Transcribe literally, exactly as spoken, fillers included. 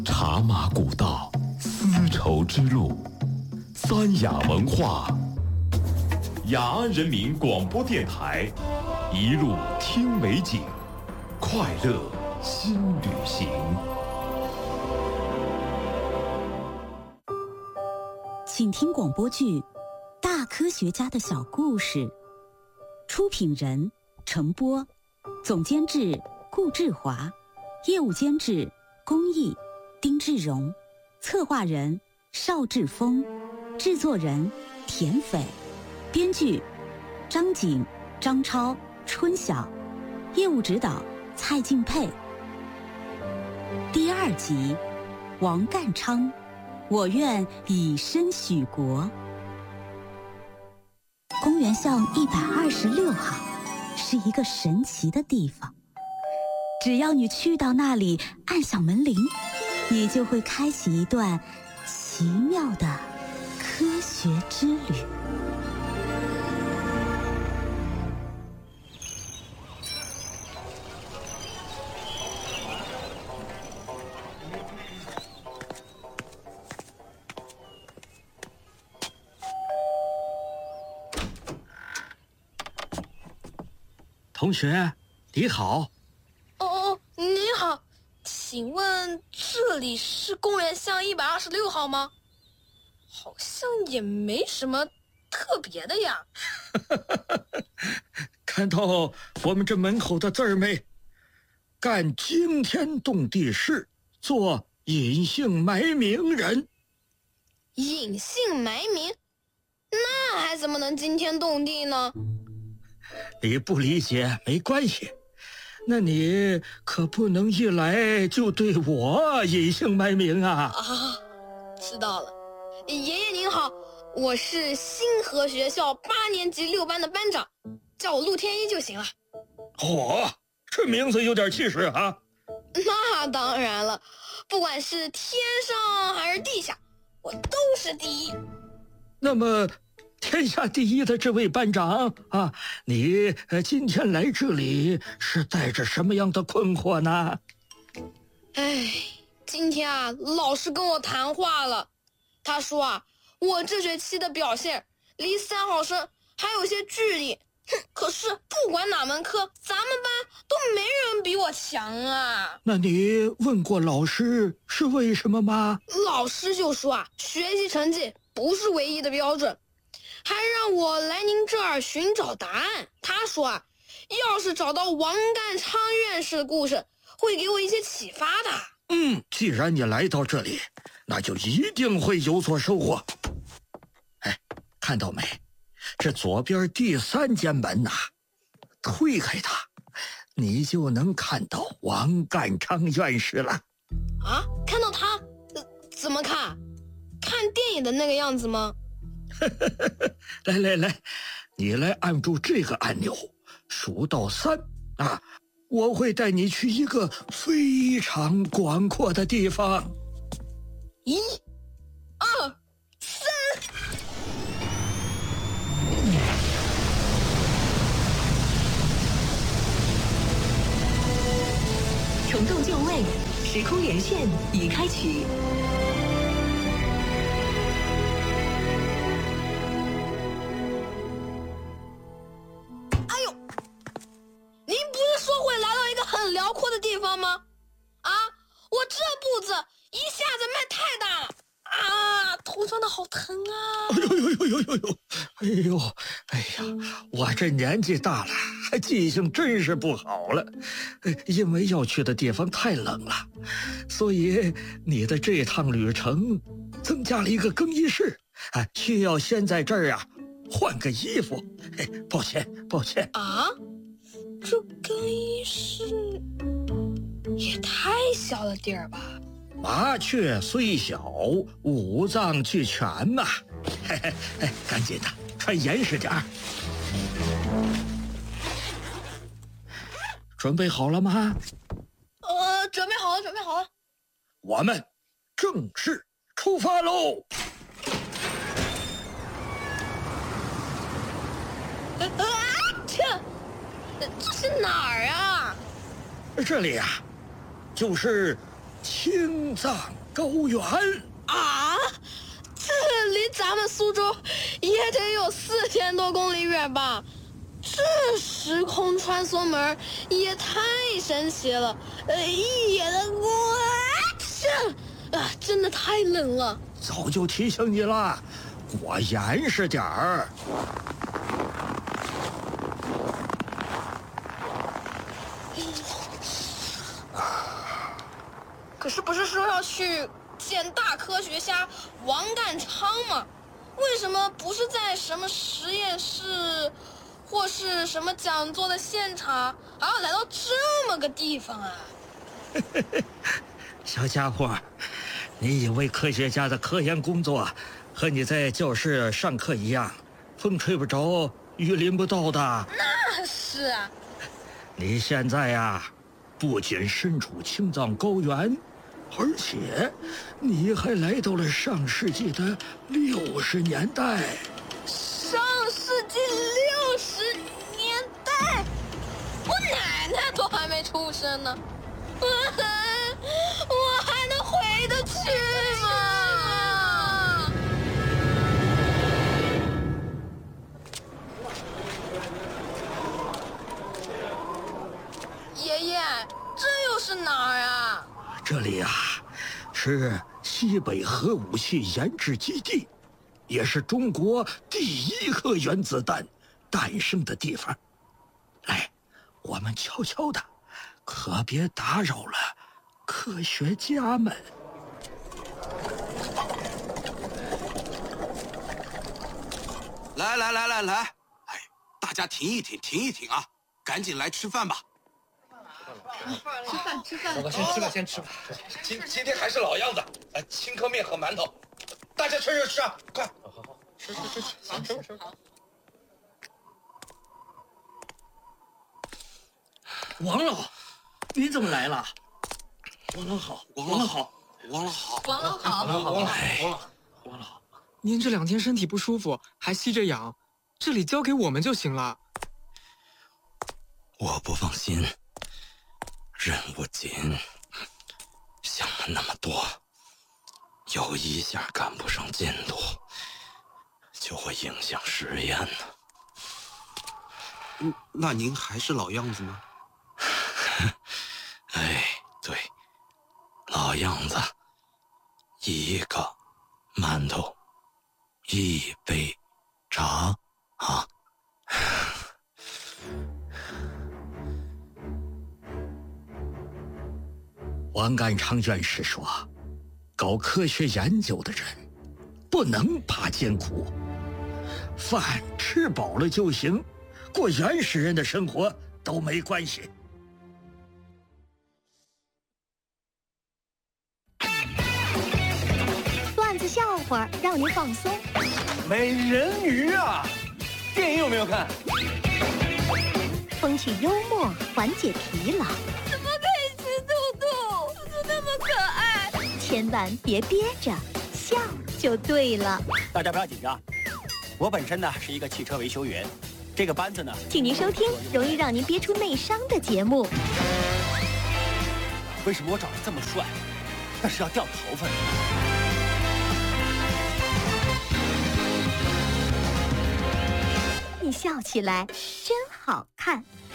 茶马古道，丝绸之路，三雅文化。雅安人民广播电台，一路听美景，快乐新旅行。 请听广播剧《大科学家的小故事》，出品人程波，总监制顾志华，业务监制龚毅、丁志荣，策划人邵志峰，制作人田斐，编剧张景、张超、春晓，业务指导蔡敬佩。第二集，王干昌，我愿以身许国。公园巷一百二十六号是一个神奇的地方，只要你去到那里按响门铃，你就会开启一段奇妙的科学之旅。 同学，你好。 哦哦，你好，请问这里是公园巷一百二十六号吗？好像也没什么特别的呀。 看到我们这门口的字儿没？干惊天动地事，做隐姓埋名人。 隐姓埋名？那还怎么能惊天动地呢？ 你不理解没关系，那你可不能一来就对我隐姓埋名啊！ 啊，知道了。爷爷您好，我是星河学校八年级六班的班长，叫我陆天一就行了。 嚯、哦，这名字有点气势啊！ 那当然了，不管是天上还是地下，我都是第一。 那么天下第一的这位班长啊，你呃今天来这里是带着什么样的困惑呢？ 哎，今天啊，老师跟我谈话了，他说啊，我这学期的表现离三好生还有些距离，哼，可是不管哪门课，咱们班都没人比我强啊。 那你问过老师是为什么吗？ 老师就说啊，学习成绩不是唯一的标准，还让我来您这儿寻找答案。他说啊，要是找到王干昌院士的故事，会给我一些启发的。 嗯，既然你来到这里，那就一定会有所收获。哎，看到没？这左边第三间门呐、啊，推开它，你就能看到王干昌院士了。 啊，看到他、呃、怎么看？看电影的那个样子吗？ 来来来，你来按住这个按钮，数到三啊，我会带你去一个非常广阔的地方。 一、二、三。 重动就位，时空连线已开启。 很辽阔的地方吗？啊，我这步子一下子迈太大了啊，头撞得好疼啊！ 哎呦呦呦呦呦呦！哎呦，哎呀，我这年纪大了，还记性真是不好了。因为要去的地方太冷了，所以你的这趟旅程增加了一个更衣室，啊，需要先在这儿啊换个衣服。哎，抱歉，抱歉啊。这更衣室也太小了点儿吧？ 麻雀虽小，五脏俱全呐、啊！嘿嘿嘿，赶紧的，穿严实点儿。准备好了吗？ 呃，准备好了，准备好了。 我们正式出发喽！ 啊！切！这是哪儿啊？ 这里啊，就是青藏高原啊！这离咱们苏州也得有四千多公里远吧？这时空穿梭门也太神奇了！呃，一眼的我，这啊，真的太冷了。 早就提醒你了，我严实点儿。 可是不是说要去见大科学家王淦昌吗？为什么不是在什么实验室，或是什么讲座的现场，还要来到这么个地方啊？ 小家伙，你以为科学家的科研工作和你在教室上课一样，风吹不着，雨淋不到的？ 那是啊。 你现在呀，不仅身处青藏高原，而且你还来到了上世纪的六十年代。 上世纪六十年代，我奶奶都还没出生呢，我还我还能回得去吗？爷爷，这又是哪儿啊？ 这里啊，是西北核武器研制基地，也是中国第一颗原子弹诞生的地方。来，我们悄悄的，可别打扰了科学家们。 来来来来来，哎，大家停一停，停一停啊，赶紧来吃饭吧。 吃饭吃饭， 我先吃吧，先吃吧。今今天还是老样子，呃，青稞面和馒头，大家吃就吃啊，快，好好好，吃吃吃吃，好吃吃。 王老，你怎么来了？王老好， 王老好， 王老好， 王老好， 王老王老王老， 您这两天身体不舒服，还吸着氧，这里交给我们就行了。 我不放心。任务紧，想了那么多，有一下赶不上进度，就会影响实验呢。嗯，那您还是老样子吗？哎，对，老样子，一个馒头，一杯茶啊。 王淦昌院士说，搞科学研究的人不能怕艰苦，饭吃饱了就行，过原始人的生活都没关系。 段子笑话让您放松。 美人鱼啊，电影有没有看？ 风趣幽默缓解疲劳。 怎么可以吃兔兔？兔兔那么可爱。 千万别憋着，笑就对了。 大家不要紧张，我本身呢是一个汽车维修员，这个班子呢， 请您收听容易让您憋出内伤的节目。 为什么我长得这么帅，但是要掉头发呢？ 你笑起来真好看。